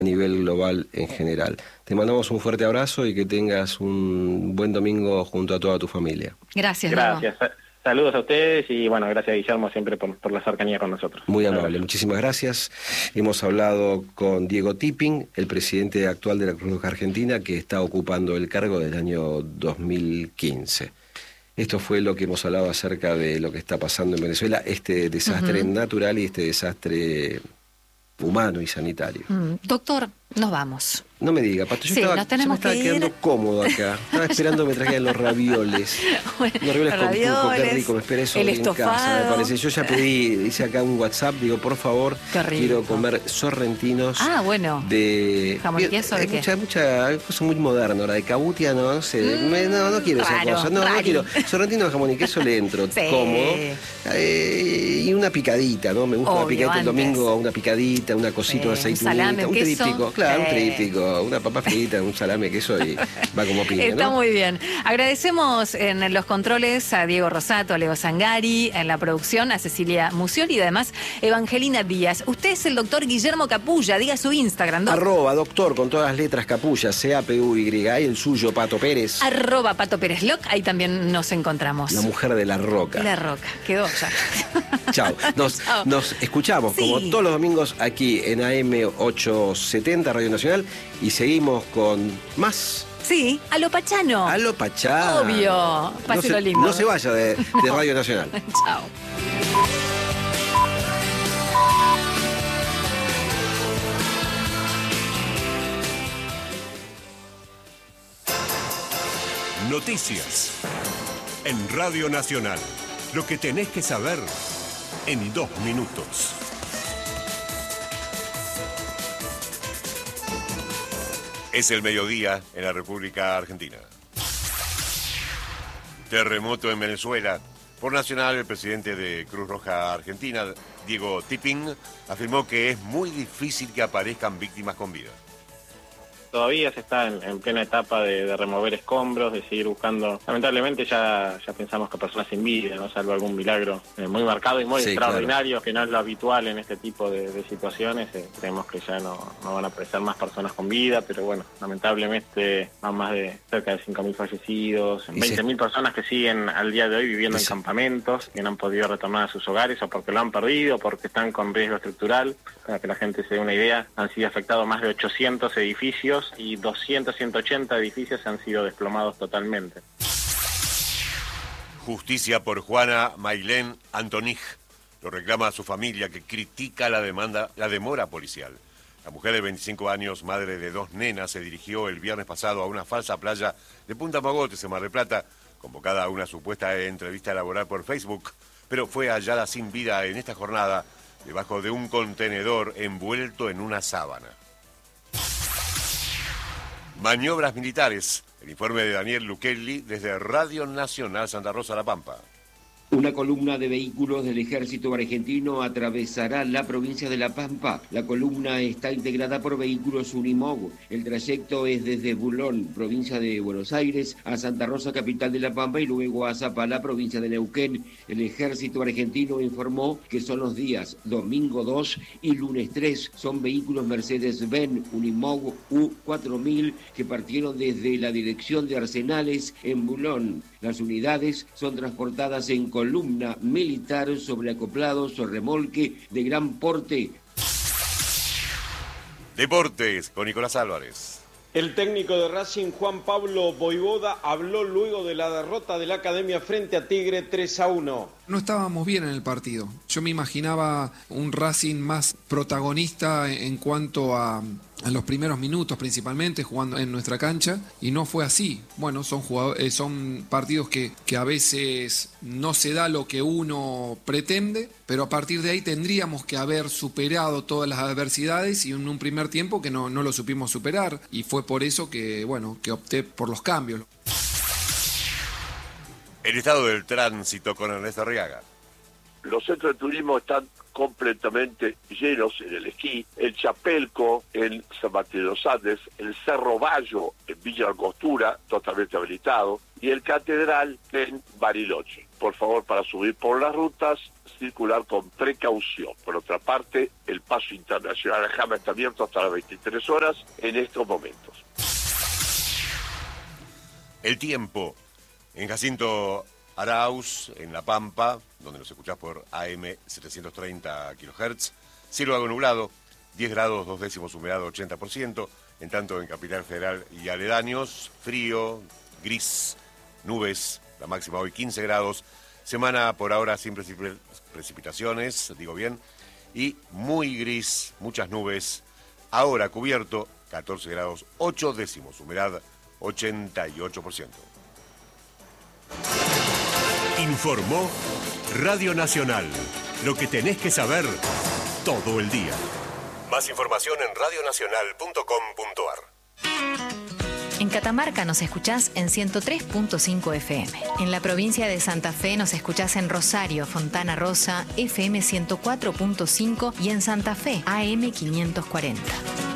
a nivel global en general. Te mandamos un fuerte abrazo y que tengas un buen domingo junto a toda tu familia. Gracias. Gracias. Saludos a ustedes y bueno, gracias Guillermo siempre por la cercanía con nosotros. Muy amable, muchísimas gracias. Hemos hablado con Diego Tipping, el presidente actual de la Cruz Roja Argentina, que está ocupando el cargo del año 2015. Esto fue lo que hemos hablado acerca de lo que está pasando en Venezuela, este desastre natural y este desastre humano y sanitario. Doctor, nos vamos. No me diga, Pato, yo Sí, estaba, nos tenemos yo me estaba que ir. quedando cómodo acá. Estaba esperando que me traigan los ravioles. Bueno, Los ravioles con pulpo, qué rico, me esperé eso el en casa, estofado. me parece. Yo ya pedí, hice acá un WhatsApp, digo, por favor, Qué rico. quiero comer sorrentinos. Ah, bueno. De ¿Jamón y queso de hay qué? mucha cosa muy moderna ahora, de cabutia, no sé. No quiero esa raro, cosa. No rari. quiero. Sorrentino de jamón y queso le entro, Sí. cómodo. Y una picadita, ¿no? Me gusta una Obvio, picadita el antes. domingo, una picadita, una cosita, Sí, una un aceitunita, salame, un queso. tríptico, claro, un Sí. tríptico, una papa frita, un salame, queso y va como piña, Está ¿no? muy bien. Agradecemos en los controles a Diego Rosato, a Leo Zangari, en la producción a Cecilia Musioli y además Evangelina Díaz. Usted es el doctor Guillermo Capulla, diga su Instagram, ¿no? @doctor con todas las letras Capulla, CAPUY, y el suyo, Pato Pérez, @Pato Pérez Loc, ahí también nos encontramos. la mujer de la roca. La Roca, quedó ya. Chao. Chao. Nos escuchamos Sí. como todos los domingos aquí en AM 870 Radio Nacional y seguimos con más Sí, a lo Pachano. A lo Pachá. Obvio. Páselo lindo. No se vaya de Radio Nacional. Chao. Noticias en Radio Nacional. Lo que tenés que saber en 2 minutos. Es el mediodía en la República Argentina. Terremoto en Venezuela. Por Nacional, el presidente de Cruz Roja Argentina, Diego Tipping, afirmó que es muy difícil que aparezcan víctimas con vida. Todavía se está en plena etapa de remover escombros, de seguir buscando. Lamentablemente ya pensamos que personas sin vida, ¿no? Salvo algún milagro muy marcado y muy extraordinario, claro, que no es lo habitual en este tipo de situaciones. Creemos que ya no van a aparecer más personas con vida, pero bueno, lamentablemente van más de cerca de 5.000 fallecidos, 20.000 personas que siguen al día de hoy viviendo en campamentos, que no han podido retornar a sus hogares o porque lo han perdido, o porque están con riesgo estructural. Para que la gente se dé una idea, han sido afectados más de 800 edificios y 200, 180 edificios han sido desplomados totalmente. Justicia por Juana Mailén Antonij. Lo reclama su familia, que critica la demora policial. La mujer de 25 años, madre de 2 nenas, se dirigió el viernes pasado a una falsa playa de Punta Mogotes, en Mar del Plata, convocada a una supuesta entrevista laboral por Facebook, pero fue hallada sin vida en esta jornada debajo de un contenedor envuelto en una sábana. Maniobras militares. El informe de Daniel Luquelli desde Radio Nacional Santa Rosa La Pampa. Una columna de vehículos del ejército argentino atravesará la provincia de La Pampa. La columna está integrada por vehículos Unimog. El trayecto es desde Bulón, provincia de Buenos Aires, a Santa Rosa, capital de La Pampa, y luego a Zapala, provincia de Neuquén. El ejército argentino informó que son los días domingo 2 y lunes 3. Son vehículos Mercedes-Benz Unimog U4000 que partieron desde la dirección de Arsenales en Bulón. Las unidades son transportadas en columna militar sobre acoplados o remolque de gran porte. Deportes con Nicolás Álvarez. El técnico de Racing, Juan Pablo Voivoda, habló luego de la derrota de la Academia frente a Tigre 3-1. No estábamos bien en el partido. Yo me imaginaba un Racing más protagonista en cuanto a los primeros minutos, principalmente jugando en nuestra cancha, y no fue así. Bueno, son partidos que a veces no se da lo que uno pretende, pero a partir de ahí tendríamos que haber superado todas las adversidades y en un primer tiempo que no lo supimos superar, y fue por eso que opté por los cambios. El estado del tránsito con Ernesto Arriaga. Los centros de turismo están completamente llenos en el esquí, el Chapelco en San Martín de los Andes, el Cerro Bayo en Villa Langostura, totalmente habilitado, y el Catedral en Bariloche. Por favor, para subir por las rutas, circular con precaución. Por otra parte, el paso internacional a Jama está abierto hasta las 23 horas en estos momentos. El tiempo en Jacinto Arauz, en La Pampa, donde nos escuchás por AM 730 kHz, cielo algo nublado, 10 grados 2 décimos, humedad 80%, en tanto en Capital Federal y aledaños, frío, gris, nubes, la máxima hoy 15 grados, semana por ahora sin precipitaciones, digo bien, y muy gris, muchas nubes, ahora cubierto, 14 grados 8 décimos, humedad 88%. Informó Radio Nacional. Lo que tenés que saber todo el día. Más información en radionacional.com.ar. En Catamarca nos escuchás en 103.5 FM. En la provincia de Santa Fe nos escuchás en Rosario, Fontana Rosa, FM 104.5 y en Santa Fe, AM 540.